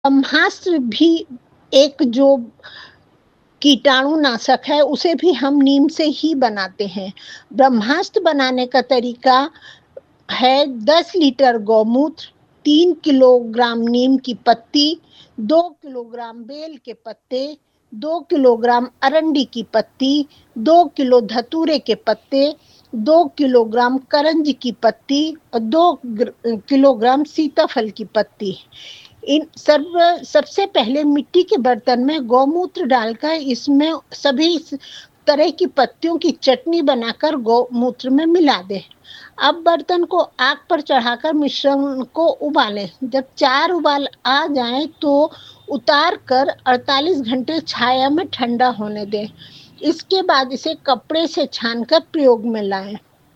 ब्रह्मास्त्र भी एक जो कीटाणुनाशक है, उसे भी हम नीम से ही बनाते हैं। ब्रह्मास्त्र बनाने का तरीका है 10 लीटर गौमूत्र, 3 किलोग्राम नीम की पत्ती, 2 किलोग्राम बेल के पत्ते, 2 किलोग्राम अरंडी की पत्ती, 2 किलो धतूरे के पत्ते, 2 किलोग्राम करंज की पत्ती और 2 किलोग्राम सीताफल की पत्ती। इन सबसे पहले मिट्टी के बर्तन में गौमूत्र डालकर इसमें सभी तरह की पत्तियों की चटनी बनाकर गौमूत्र में मिला दें। अब बर्तन को आग पर चढ़ाकर मिश्रण को उबालें। जब 4 उबाल आ जाएं तो उतार कर 48 घंटे छाया में ठंडा होने दें। इसके बाद इसे कपड़े से छानकर प्रयोग में लाएं।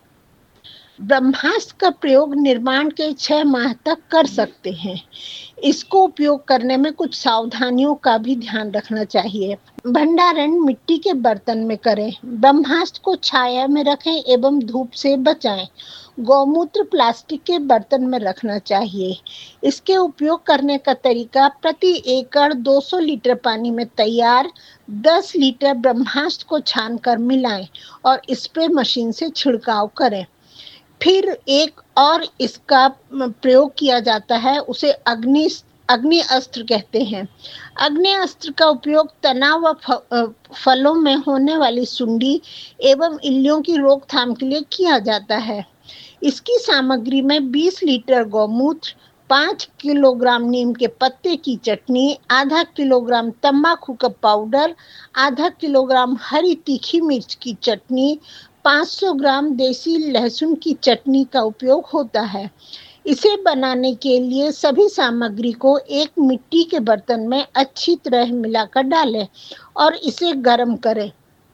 ब्रह्मास्त्र का प्रयोग निर्माण के 6 माह तक कर सकते हैं। इसको उपयोग करने में कुछ सावधानियों का भी ध्यान रखना चाहिए। भंडारण मिट्टी के बर्तन में करें। ब्रह्मास्त्र को छाया में रखें एवं धूप से बचाएं। गौमूत्र प्लास्टिक के बर्तन में रखना चाहिए। इसके उपयोग करने का तरीका प्रति एकड़ 200 लीटर पानी में तैयार 10 लीटर ब्रह्मास्त्र को छानकर मिलाएं और स्प्रे मशीन से छिड़काव करें। फिर एक और इसका प्रयोग किया जाता है, उसे अग्नि अस्त्र कहते हैं। अग्नि अस्त्र का उपयोग तनाव व फलों में होने वाली सुंडी एवं इल्लियों की रोकथाम के लिए किया जाता है। इसकी सामग्री में 20 लीटर गौमूत्र, 5 किलोग्राम नीम के पत्ते की चटनी, आधा किलोग्राम तंबाकू का पाउडर, आधा किलोग्राम हरी तीखी मिर्च की चटनी, 500 ग्राम देसी लहसुन की चटनी का उपयोग होता है। इसे बनाने के लिए सभी सामग्री को एक मिट्टी के बर्तन में अच्छी तरह मिलाकर डालें और इसे गर्म करें।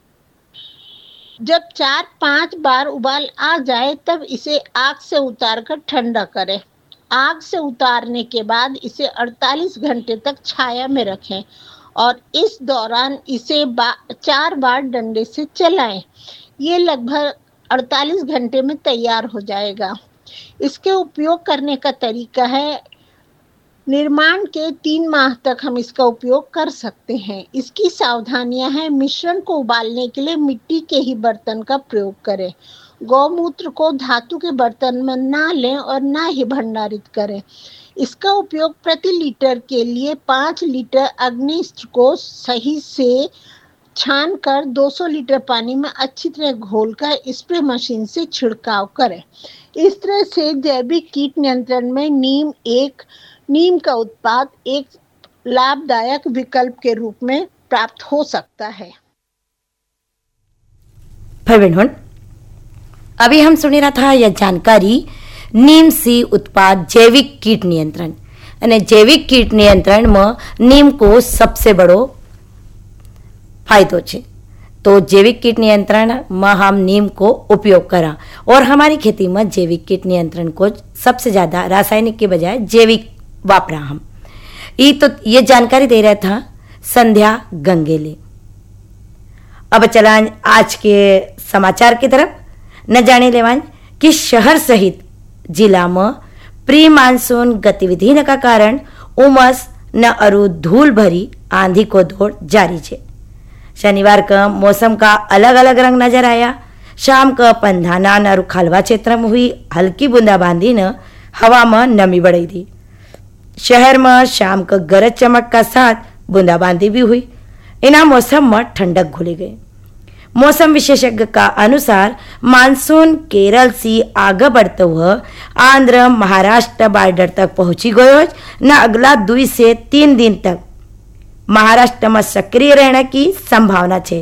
जब 4-5 बार उबाल आ जाए तब इसे आग से उतारकर ठंडा करें। आग से उतारने के बाद इसे 48 घंटे तक छाया में रखें और इस दौरान इसे 4 बार डंडे से चलाएं। ये लगभग 48 घंटे में तैयार हो जाएगा। इसके उपयोग करने का तरीका है, निर्माण के 3 माह तक हम इसका उपयोग कर सकते हैं। इसकी सावधानियां हैं, मिश्रण को उबालने के लिए मिट्टी के ही बर्तन का प्रयोग करें। गौमूत्र को धातु के बर्तन में ना लें और ना ही भंडारित करें। इसका उपयोग प्रति लीटर के लिए 5 लीटर अग्निस्त्र को सही से छान कर 200 लीटर पानी में अच्छी तरह घोलकर स्प्रे मशीन से छिड़काव करें। इस तरह से जैविक कीट नियंत्रण में नीम का उत्पाद एक लाभदायक विकल्प के रूप में प्राप्त हो सकता है। अभी हम सुनी रहा था यह जानकारी नीम से उत्पाद जैविक कीट नियंत्रण અને जैविक कीट नियंत्रण में नीम को सबसे बड़ो फायदो है। तो जैविक कीट नियंत्रण में हम नीम को उपयोग करा और हमारी खेती में जैविक कीट नियंत्रण को सबसे ज्यादा रासायनिक के बजाय जैविक वापरा हम। ये जानकारी दे रहा था संध्या गंगेले। अब चला आज के समाचार की तरफ न जाने लेवान कि शहर सहित जिला में प्री मानसून गतिविधि का कारण उमस न अरु धूल भरी आंधी को दौर जारी है। शनिवार का मौसम का अलग अलग रंग नजर आया। शाम का पंधाना और खालवा क्षेत्र में हुई हल्की बूंदाबांदी ने हवा में नमी बढ़ाई दी। शहर में शाम का गरज चमक का साथ बूंदाबांदी भी हुई। इना मौसम में ठंडक घुली गई। मौसम विशेषज्ञ का अनुसार मानसून केरल से आगे बढ़ते हुए आंध्र महाराष्ट्र बॉर्डर तक पहुंची गयो न अगला 2 से 3 दिन तक महाराष्ट्र में सक्रिय रहने की संभावना है।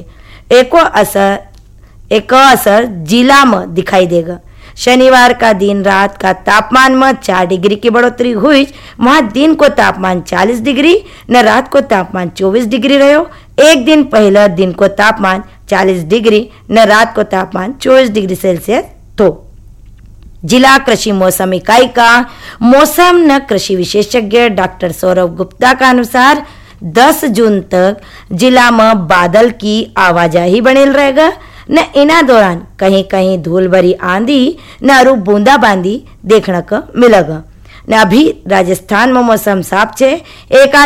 एक असर जिला में दिखाई देगा। शनिवार का दिन रात का तापमान में 4 डिग्री की बढ़ोतरी हुई। वहां दिन को तापमान 40 डिग्री न रात को तापमान 24 डिग्री रहो। एक दिन पहले दिन को तापमान 40 डिग्री न रात को तापमान 24 डिग्री सेल्सियस तो। जिला कृषि मौसम इकाई का मौसम न कृषि विशेषज्ञ डॉक्टर सौरभ गुप्ता का अनुसार 10 जून तक जिला में बादल की आवाजाही बनेल रहेगा न इना दौरान कहीं कहीं धूल भरी आंधी न अरु बूंदाबांदी देखने को मिलेगा। न अभी राजस्थान में मौसम साफ है। एक